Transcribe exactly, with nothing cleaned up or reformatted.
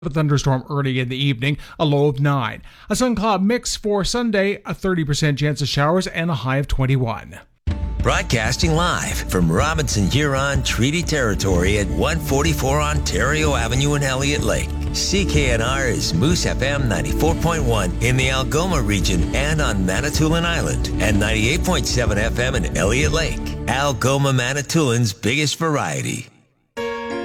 A thunderstorm early in the evening, a low of nine. A sun cloud mix for Sunday, a thirty percent chance of showers and a high of twenty-one. Broadcasting live from Robinson Huron Treaty Territory at one forty-four Ontario Avenue in Elliott Lake. C K N R is Moose F M ninety-four point one in the Algoma region and on Manitoulin Island, and ninety-eight point seven F M in Elliott Lake. Algoma Manitoulин's biggest variety.